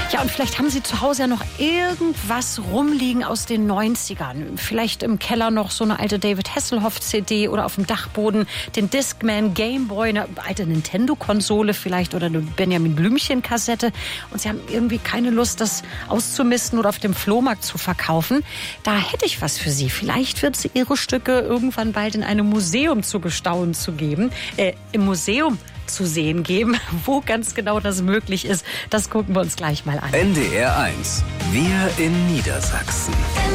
Ja, und vielleicht haben Sie zu Hause ja noch irgendwas rumliegen aus den 90ern. Vielleicht im Keller noch so eine alte David Hasselhoff-CD oder auf dem Dachboden den Discman, Gameboy, eine alte Nintendo-Konsole vielleicht oder eine Benjamin Blümchen-Kassette. Und Sie haben irgendwie keine Lust, das auszumisten oder auf dem Flohmarkt zu verkaufen. Da hätte ich was für Sie. Vielleicht wird es Ihre Stücke irgendwann bald in einem Museum zu bestaunen zu geben. Im Museum zu sehen geben. Wo ganz genau das möglich ist, das gucken wir uns gleich mal an. NDR 1. Wir in Niedersachsen.